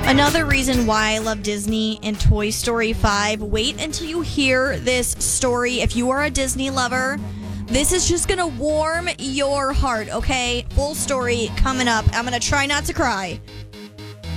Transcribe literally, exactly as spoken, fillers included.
Another reason why I love Disney and Toy Story five, wait until you hear this story. If you are a Disney lover, this is just going to warm your heart, okay? Full story coming up. I'm going to try not to cry.